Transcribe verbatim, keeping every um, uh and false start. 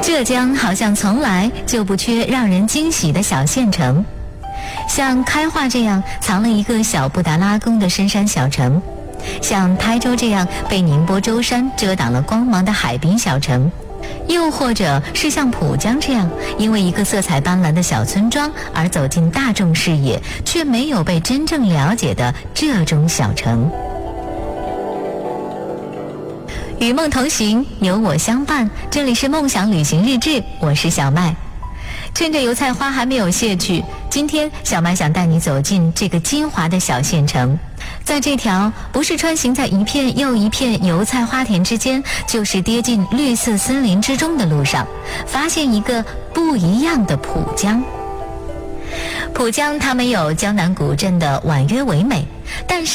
浙江好像从来就不缺让人惊喜的小县城，像开化这样藏了一个小布达拉宫的深山小城，像台州这样被宁波舟山遮挡了光芒的海滨小城，又或者是像浦江这样因为一个色彩斑斓的小村庄而走进大众视野却没有被真正了解的这种小城。与梦同行，有我相伴，这里是梦想旅行日志，我是小麦。趁着油菜花还没有谢去，今天小麦想带你走进这个金华的小县城。在这条不是穿行在一片又一片油菜花田之间，就是跌进绿色森林之中的路上，发现一个不一样的浦江。浦江它没有江南古镇的婉约唯美，但是